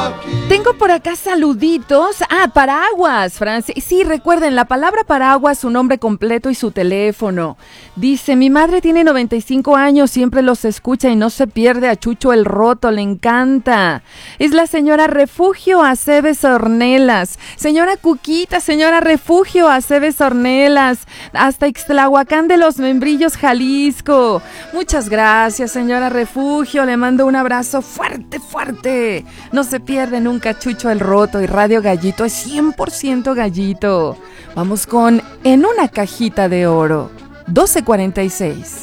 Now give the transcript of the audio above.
Tengo por acá saluditos. Paraguas, Francis. Sí, recuerden, la palabra paraguas, su nombre completo y su teléfono. Dice, mi madre tiene 95 años, siempre los escucha y no se pierde a Chucho el Roto, le encanta. Es la señora Refugio Aceves Ornelas. Señora Cuquita, señora Refugio Aceves Ornelas, hasta Ixtlahuacán de los Membrillos, Jalisco. Muchas gracias, señora Refugio. Le mando un abrazo fuerte, fuerte. No se pierde nunca Chucho el Roto y Radio Gallito es 100% gallito. Vamos con En una cajita de oro, 12:46.